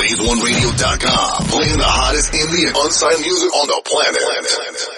WaveOneRadio.com. Playing the hottest indie and unsigned music on the planet.